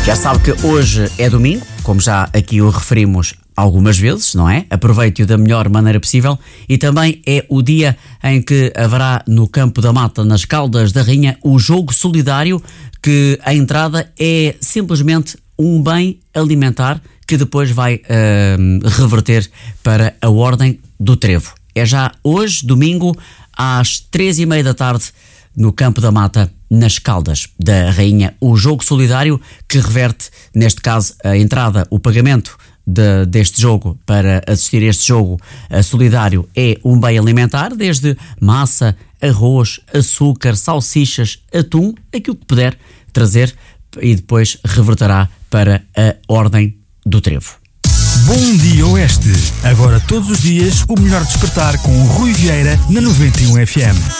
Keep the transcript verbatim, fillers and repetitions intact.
Já sabe que hoje é domingo, como já aqui o referimos algumas vezes, não é? Aproveite-o da melhor maneira possível, e também é o dia em que haverá no Campo da Mata, nas Caldas da Rainha, o jogo solidário, que a entrada é simplesmente um bem alimentar que depois vai uh, reverter para a Ordem do Trevo. É já hoje, domingo, às três e meia da tarde, no Campo da Mata, nas Caldas da Rainha, o jogo solidário que reverte, neste caso, a entrada, o pagamento de, deste jogo para assistir a este jogo a solidário é um bem alimentar, desde massa, arroz, açúcar, salsichas, atum, aquilo que puder trazer, e depois reverterá para a Ordem do Trevo. Bom dia Oeste. Agora todos os dias o melhor despertar com o Rui Vieira na noventa e um F M.